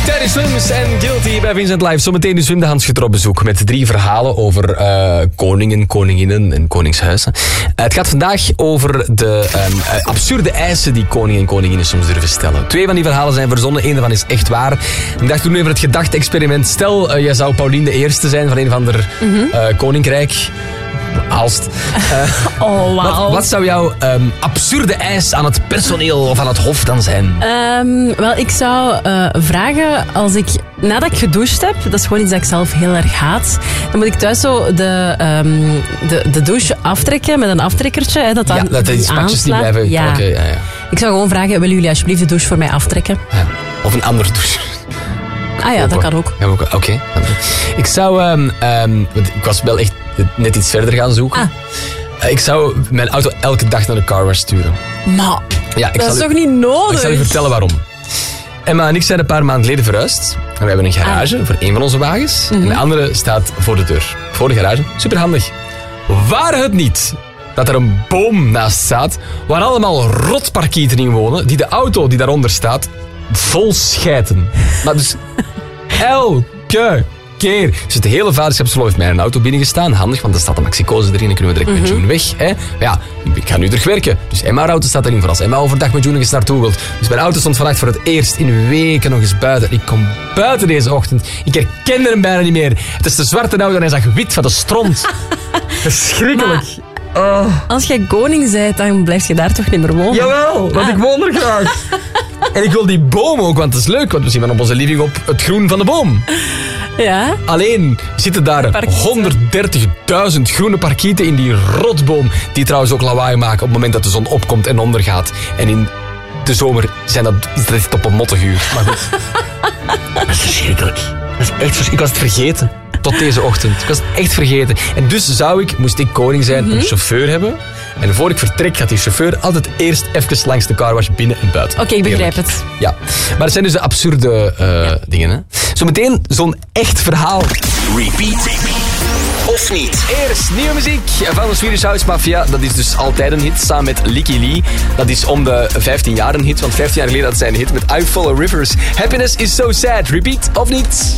Teddy Swims en Guilty bij Vincent Live. Zometeen de Wim de Handschütter op bezoek met 3 verhalen over koningen, koninginnen en koningshuizen. Het gaat vandaag over de absurde eisen die koningen en koninginnen soms durven stellen. 2 van die verhalen zijn verzonnen, 1 daarvan is echt waar. Ik dacht toen even het gedachte-experiment. Stel, jij zou Paulien de Eerste zijn van een of ander koninkrijk. Aalst. Oh, wauw. Wat zou jouw absurde eis aan het personeel of aan het hof dan zijn? Wel, ik zou vragen, nadat ik gedoucht heb, dat is gewoon iets dat ik zelf heel erg haat, dan moet ik thuis zo de douche aftrekken met een aftrekkertje. Hè, dat dan dat die spatjes niet blijven plakken. Ja. Ik zou gewoon vragen, willen jullie alsjeblieft de douche voor mij aftrekken? Ja. Of een andere douche. Ah ja, dat kan ook. Ja, oké. Ik zou... ik was wel echt net iets verder gaan zoeken. Ik zou mijn auto elke dag naar de carwash sturen. Maar dat is toch niet nodig? Ik zal je vertellen waarom. Emma en ik zijn een paar maanden geleden verhuisd. En we hebben een garage voor 1 van onze wagens. En de andere staat voor de deur. Voor de garage. Superhandig. Waar het niet dat er een boom naast staat waar allemaal rotparkieten in wonen, die de auto die daaronder staat vol schijten. Maar dus elke keer. Dus het hele vaderschapsverlof heeft mij een auto binnengestaan. Handig, want er staat een maxicose erin en kunnen we direct met June weg. Hè? Maar ja, ik ga nu terug werken. Dus Emma's auto staat erin voor als Emma overdag met June eens naartoe wilt. Dus mijn auto stond vannacht voor het eerst in weken nog eens buiten. Ik kom buiten deze ochtend. Ik herkende hem bijna niet meer. Het is de zwarte auto en hij zag wit van de stront. Verschrikkelijk. Als jij koning bent, dan blijf je daar toch niet meer wonen? Jawel, want ik woon er graag. En ik wil die boom ook, want het is leuk. Want we zien dan op onze living op het groen van de boom. Ja? Alleen zitten daar 130.000 groene parkieten in die rotboom. Die trouwens ook lawaai maken op het moment dat de zon opkomt en ondergaat. En in de zomer is dat op een motteguur. Maar goed. Dat is verschrikkelijk. Dat is echt verschrikkelijk. Ik was het vergeten. Tot deze ochtend. Ik was het echt vergeten. En dus moest ik koning zijn, een chauffeur hebben. En voor ik vertrek gaat die chauffeur altijd eerst even langs de carwash binnen en buiten. Oké, ik begrijp het. Ja, maar het zijn dus de absurde dingen. Hè. Zometeen zo'n echt verhaal. Repeat. Of niet. Eerst nieuwe muziek van de Swedish House Mafia. Dat is dus altijd een hit, samen met Licky Lee. Dat is om de 15 jaar een hit, want 15 jaar geleden had zij een hit met I Follow Rivers. Happiness is so sad. Repeat of niet?